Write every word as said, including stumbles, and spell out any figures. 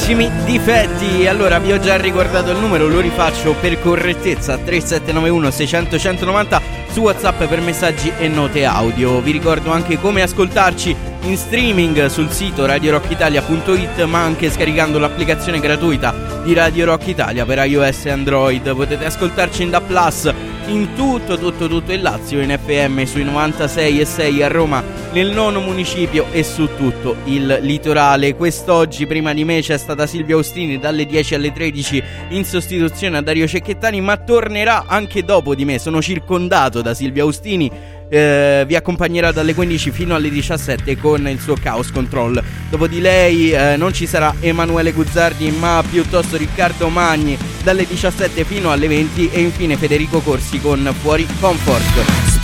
Carissimi difetti, allora vi ho già ricordato il numero, lo rifaccio per correttezza: tre sette nove uno sei zero zero uno nove zero su WhatsApp per messaggi e note audio. Vi ricordo anche come ascoltarci in streaming sul sito radio rock italia punto it, ma anche scaricando l'applicazione gratuita di Radio Rock Italia per iOS e Android. Potete ascoltarci in D A B plus in tutto, tutto, tutto il Lazio, in F M sui novantasei e sei a Roma, nel nono municipio e su tutto il litorale. Quest'oggi prima di me c'è stata Silvia Austini dalle dieci alle tredici in sostituzione a Dario Cecchettani, ma tornerà anche dopo di me. Sono circondato da Silvia Austini. Eh, vi accompagnerà dalle quindici fino alle diciassette con il suo Chaos Control. Dopo di lei eh, non ci sarà Emanuele Guzzardi, ma piuttosto Riccardo Magni dalle diciassette fino alle venti, e infine Federico Corsi con Fuori Comfort.